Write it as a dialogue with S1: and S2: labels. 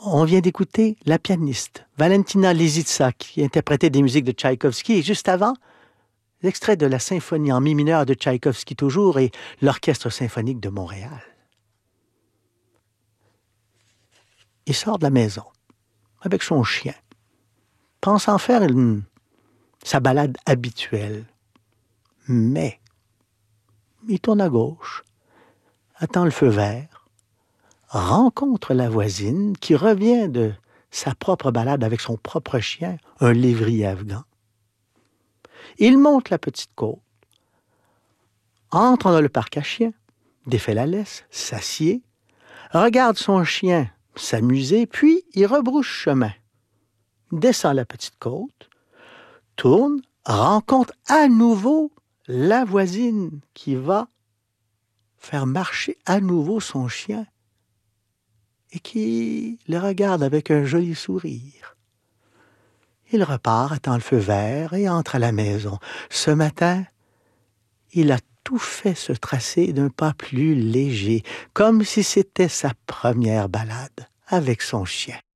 S1: On vient d'écouter la pianiste Valentina Lisitsa qui interprétait des musiques de Tchaïkovski et juste avant, l'extrait de la symphonie en mi mineur de Tchaïkovski toujours et l'Orchestre symphonique de Montréal. Il sort de la maison avec son chien, pensant faire sa balade habituelle. Mais il tourne à gauche, attend le feu vert, rencontre la voisine qui revient de sa propre balade avec son propre chien, un lévrier afghan. Il monte la petite côte, entre dans le parc à chiens, défait la laisse, s'assied, regarde son chien s'amuser, puis il rebrousse chemin, descend la petite côte, tourne, rencontre à nouveau la voisine qui va faire marcher à nouveau son chien et qui le regarde avec un joli sourire. Il repart, attend le feu vert et entre à la maison. Ce matin, il a tout fait se tracer d'un pas plus léger, comme si c'était sa première balade avec son chien.